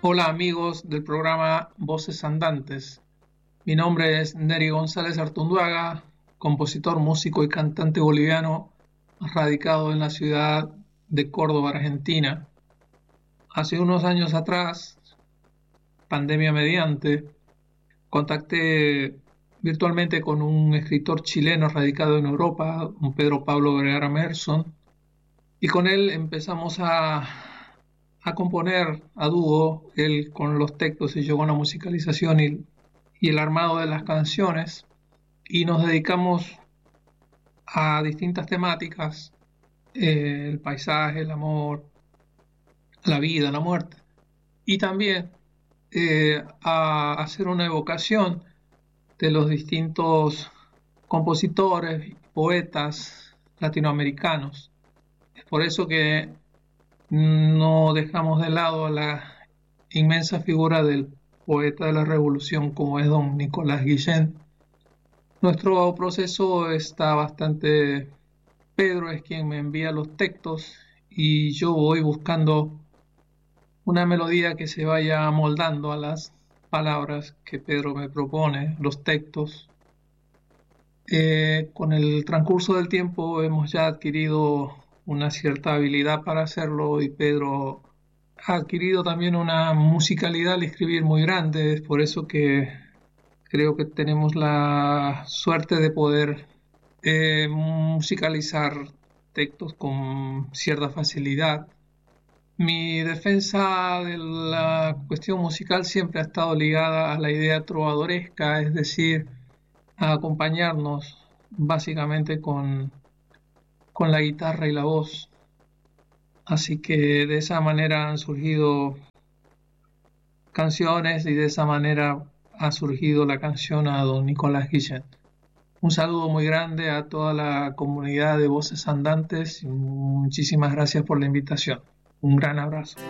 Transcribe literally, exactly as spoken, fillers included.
Hola amigos del programa Voces Andantes. Mi nombre es Neri González Artunduaga, compositor, músico y cantante boliviano radicado en la ciudad de Córdoba, Argentina. Hace unos años atrás, pandemia mediante, contacté virtualmente con un escritor chileno radicado en Europa, un Pedro Pablo Vergara Merson, y con él empezamos a, a componer a dúo, él con los textos y yo con la musicalización y, y el armado de las canciones, y nos dedicamos a distintas temáticas, eh, el paisaje, el amor, la vida, la muerte, y también eh, a hacer una evocación de los distintos compositores y poetas latinoamericanos. Es por eso que no dejamos de lado a la inmensa figura del poeta de la revolución como es don Nicolás Guillén. Nuestro proceso está bastante... Pedro es quien me envía los textos y yo voy buscando una melodía que se vaya amoldando a las palabras que Pedro me propone, los textos. Eh, con el transcurso del tiempo hemos ya adquirido una cierta habilidad para hacerlo y Pedro ha adquirido también una musicalidad al escribir muy grande, es por eso que creo que tenemos la suerte de poder eh, musicalizar textos con cierta facilidad. Mi defensa de la cuestión musical siempre ha estado ligada a la idea trovadoresca, es decir, a acompañarnos básicamente con, con la guitarra y la voz. Así que de esa manera han surgido canciones y de esa manera ha surgido la canción a don Nicolás Guillén. Un saludo muy grande a toda la comunidad de Voces Andantes y muchísimas gracias por la invitación. Un gran abrazo.